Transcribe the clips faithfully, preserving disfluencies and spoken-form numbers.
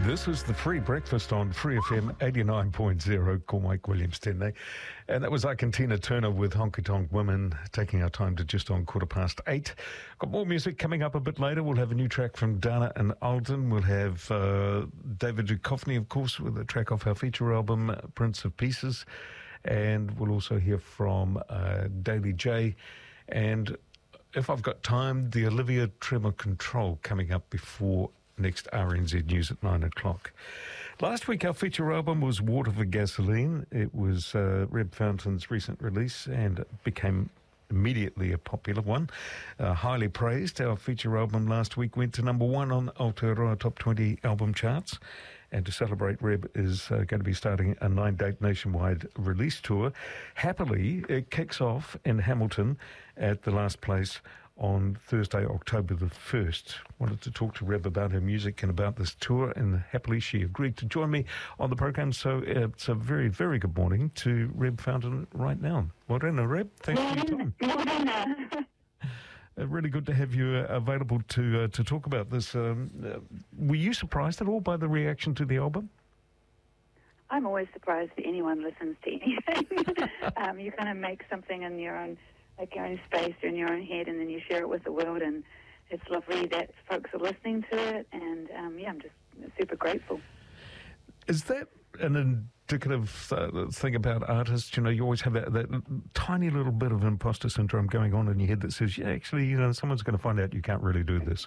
This is the Free Breakfast on Free F M eighty-nine point zero. Call Mike Williams Tenley. And that was Argentina Turner with Honky Tonk Women, taking our time to just on quarter past eight. Got more music coming up a bit later. We'll have a new track from Dana and Alden. We'll have uh, David Duchovny, of course, with a track off our feature album, Prince of Pieces. And we'll also hear from uh, Daily J. And if I've got time, the Olivia Tremor Control coming up before next R N Z News at nine o'clock. Last week, our feature album was Water for Gasoline. It was uh, Reb Fountain's recent release and became immediately a popular one. Uh, highly praised. Our feature album last week went to number one on Aotearoa Top twenty album charts. And to celebrate, Reb is uh, going to be starting a nine-date nationwide release tour. Happily, it kicks off in Hamilton at the Last Place on Thursday, October the first. Wanted to talk to Reb about her music and about this tour, and happily she agreed to join me on the program. So uh, it's a very, very good morning to Reb Fountain right now. Morena, Reb. Thanks for your time. Morena. Uh, really good to have you uh, available to uh, to talk about this. Um, uh, were you surprised at all by the reaction to the album? I'm always surprised that anyone listens to anything. um, you kind of make something in your own, like your own space or in your own head, and then you share it with the world, and it's lovely that folks are listening to it, and um, yeah, I'm just super grateful. Is that an indicative uh, thing about artists? You know, you always have that, that tiny little bit of imposter syndrome going on in your head that says, yeah, actually, you know, someone's going to find out you can't really do this.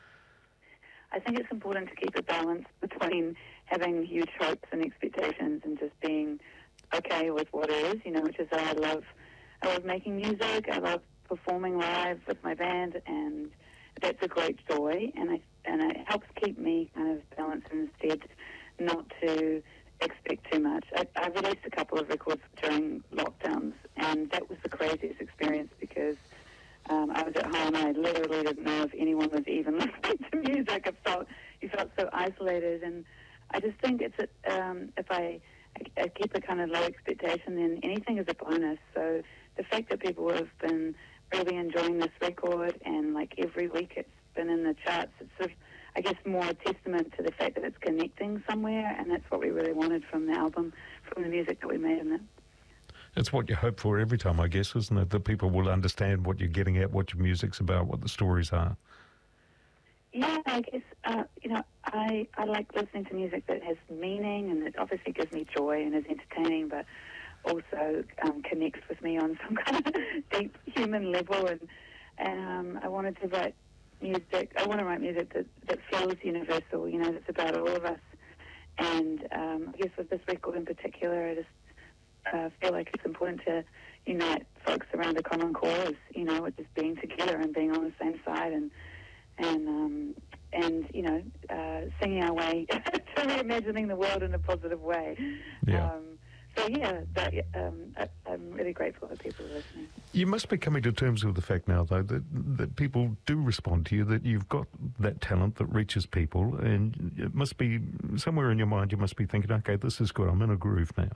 I think it's important to keep a balance between having huge hopes and expectations and just being okay with what it is, you know, which is that I love I love making music, I love performing live with my band, and that's a great joy, and I and it helps keep me kind of balanced instead, not to expect too much. I, I released a couple of records during lockdowns, and that was the craziest experience because um, I was at home and I literally didn't know if anyone was even listening to music. I felt, you felt so isolated, and I just think it's a, um, if I, I, I keep a kind of low expectation, then anything is a bonus. So the fact that people have been really enjoying this record, and like every week it's been in the charts, it's sort of, I guess, more a testament to the fact that it's connecting somewhere, and that's what we really wanted from the album, from the music that we made in it. It's what you hope for every time, I guess, isn't it? That people will understand what you're getting at, what your music's about, what the stories are. Yeah, I guess, uh, you know, I, I like listening to music that has meaning, and it obviously gives me joy and is entertaining, but also um, connects with me on some kind of deep human level, and, and um, I wanted to write music, I want to write music that, that feels universal, you know, that's about all of us, and um, I guess with this record in particular, I just uh, feel like it's important to unite folks around a common cause, you know, which is being together and being on the same side, and and um, and you know, uh, singing our way to reimagining the world in a positive way. Yeah. Um, So, yeah, that, um, I, I'm really grateful that people are listening. You must be coming to terms with the fact now, though, that, that people do respond to you, that you've got that talent that reaches people, and it must be, somewhere in your mind, you must be thinking, okay, this is good, I'm in a groove now.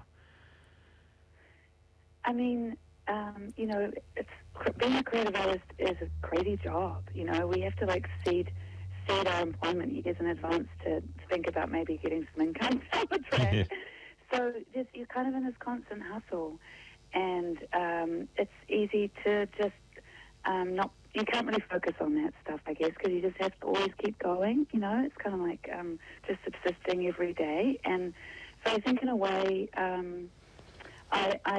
I mean, um, you know, it's, being a creative artist is a crazy job. You know, we have to, like, seed, seed our employment years in advance to think about maybe getting some income down the track. Yeah. So just, you're kind of in this constant hustle, and um, it's easy to just um, not, you can't really focus on that stuff, I guess, because you just have to always keep going, you know, it's kind of like um, just subsisting every day. And so I think in a way, um, I, I